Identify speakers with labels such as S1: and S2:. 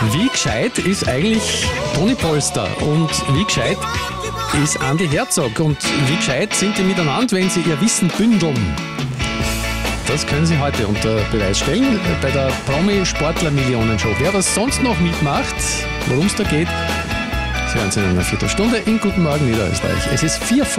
S1: Wie gescheit ist eigentlich Toni Polster und wie gescheit ist Andi Herzog und wie gescheit sind die miteinander, wenn sie ihr Wissen bündeln? Das können Sie heute unter Beweis stellen bei der Promi-Sportler-Millionen-Show. Wer was sonst noch mitmacht, worum es da geht, Sie hören es in einer Viertelstunde in Guten Morgen Niederösterreich. Es ist 4